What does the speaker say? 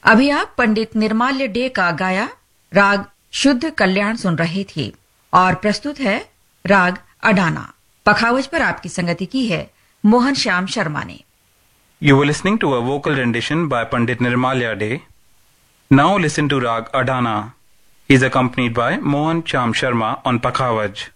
अभी आप पंडित निर्माल्य डे का गाया राग शुद्ध कल्याण सुन रहे थे और प्रस्तुत है राग अडाना। पखावज पर आपकी संगति की है मोहन श्याम शर्मा ने। You were listening to a vocal rendition by Pandit Nirmalya De. Now listen to Rag Adana. He is accompanied by Mohan Cham Sharma on Pakhavaj.